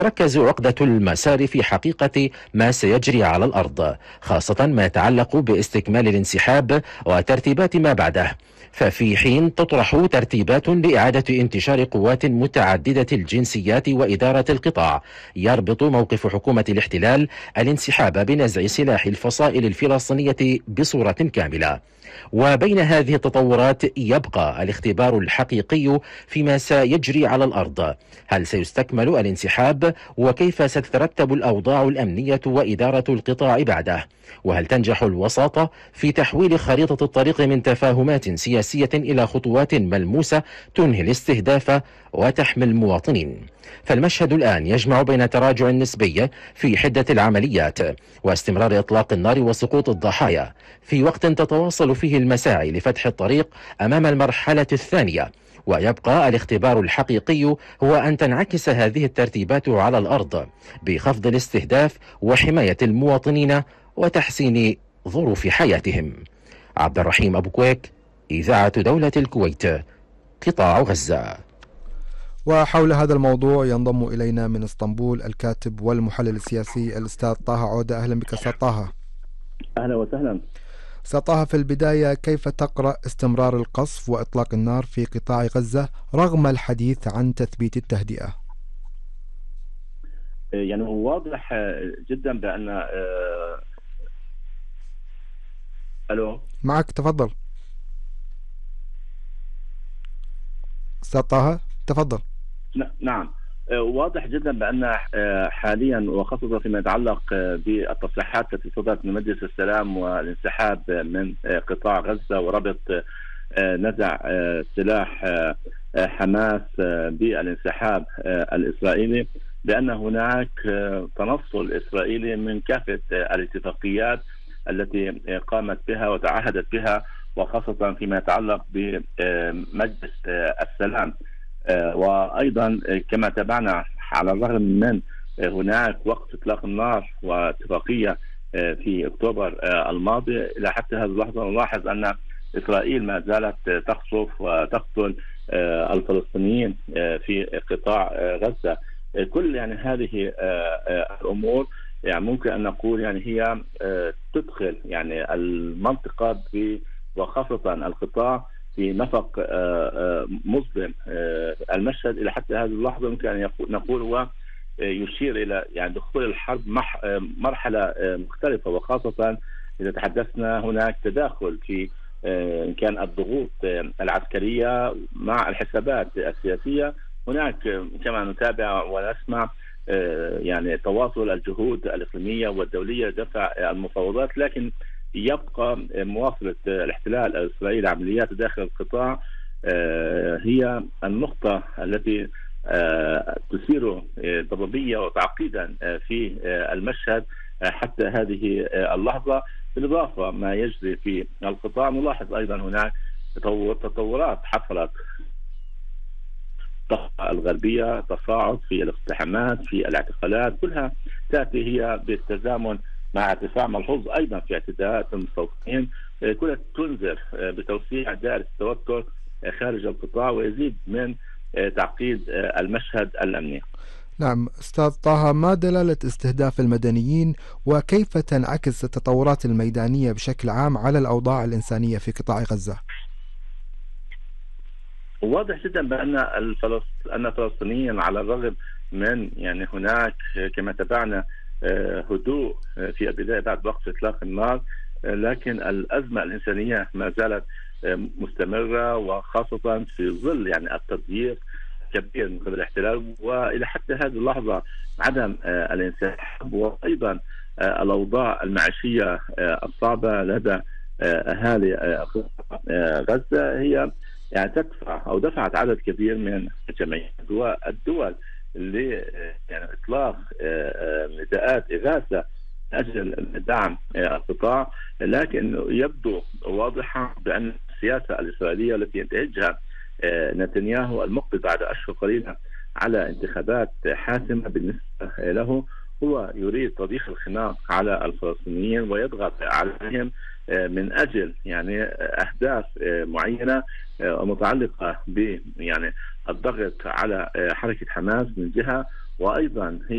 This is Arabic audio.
تركز عقدة المسار في حقيقة ما سيجري على الأرض، خاصة ما يتعلق باستكمال الانسحاب وترتيبات ما بعده. ففي حين تطرح ترتيبات لإعادة انتشار قوات متعددة الجنسيات وإدارة القطاع، يربط موقف حكومة الاحتلال الانسحاب بنزع سلاح الفصائل الفلسطينية بصورة كاملة. وبين هذه التطورات يبقى الاختبار الحقيقي فيما سيجري على الأرض. هل سيستكمل الانسحاب؟ وكيف ستترتب الأوضاع الأمنية وإدارة القطاع بعده؟ وهل تنجح الوساطة في تحويل خريطة الطريق من تفاهمات سياسية إلى خطوات ملموسة تنهي الاستهداف وتحمي المواطنين؟ فالمشهد الآن يجمع بين تراجع نسبي في حدة العمليات واستمرار إطلاق النار وسقوط الضحايا، في وقت تتواصل فيه المساعي لفتح الطريق أمام المرحلة الثانية. ويبقى الاختبار الحقيقي هو أن تنعكس هذه الترتيبات على الأرض بخفض الاستهداف وحماية المواطنين وتحسين ظروف حياتهم. عبد الرحيم أبو كويك، إذاعة دولة الكويت، قطاع غزة. وحول هذا الموضوع ينضم إلينا من اسطنبول الكاتب والمحلل السياسي الأستاذ طه عودة. أهلا بك أستاذ طه. أهلا وسهلا. أستاذ طه، في البداية كيف تقرأ استمرار القصف وإطلاق النار في قطاع غزة رغم الحديث عن تثبيت التهدئة؟ يعني واضح جدا بأن ألو، معك، تفضل أستاذ طه، تفضل. نعم، واضح جدا بأن حاليا وخاصة فيما يتعلق بالتصريحات التي صدرت من مجلس السلام والانسحاب من قطاع غزة وربط نزع سلاح حماس بالانسحاب الإسرائيلي، بأن هناك تنصل إسرائيلي من كافة الاتفاقيات التي قامت بها وتعهدت بها، وخاصة فيما يتعلق بمجلس السلام. وأيضا كما تابعنا، على الرغم من هناك وقف إطلاق النار واتفاقية في أكتوبر الماضي، إلى حتى هذه اللحظة نلاحظ أن إسرائيل ما زالت تقصف وتقتل الفلسطينيين في قطاع غزة. كل يعني هذه الأمور يعني ممكن أن نقول يعني هي تدخل يعني المنطقة وخاصة القطاع في نفق مظلم. المشهد إلى حتى هذه اللحظة يمكن أن نقول هو يشير إلى يعني دخول الحرب مرحلة مختلفة، وخاصة إذا تحدثنا هناك تداخل في إن كان الضغوط العسكرية مع الحسابات السياسية. هناك كما نتابع ونسمع يعني تواصل الجهود الإقليمية والدولية لدفع المفاوضات، لكن يبقى مواصلة الاحتلال الإسرائيلي عمليات داخل القطاع هي النقطة التي تثير ضبابية وتعقيدا في المشهد حتى هذه اللحظة. بالإضافة ما يجري في القطاع نلاحظ أيضا هناك تطورات حصلت الغربية، تصاعد في الاقتحامات، في الاعتقالات، كلها تأتي هي بالتزامن مع ارتفاع ملحوظ أيضا في اعتداءات المستوطنين، كلها تنذر بتوسيع دائرة التوتر خارج القطاع ويزيد من تعقيد المشهد الأمني. نعم أستاذ طه، ما دلالة استهداف المدنيين وكيف تنعكس التطورات الميدانية بشكل عام على الأوضاع الإنسانية في قطاع غزة؟ واضح جدا بأن الفلسطينيين على الرغم من يعني هناك كما تابعنا هدوء في البداية بعد وقف إطلاق النار، لكن الأزمة الإنسانية ما زالت مستمرة، وخاصة في ظل يعني التضييق كبير من قبل الاحتلال، وإلى حتى هذه اللحظة عدم الانسحاب، وأيضا الأوضاع المعيشية الصعبة لدى أهالي غزة هي يعني تدفع أو دفعت عدد كبير من الجمعيات والدول يعني إطلاق نداءات إغاثة أجل دعم القطاع. لكن يبدو واضحا بأن السياسة الإسرائيلية التي ينتهجها نتنياهو المقبل بعد أشهر قليلة على انتخابات حاسمة بالنسبة له، هو يريد تضييق الخناق على الفلسطينيين ويضغط عليهم من أجل يعني أهداف معينة متعلقة ب يعني الضغط على حركة حماس من جهة، وأيضا هي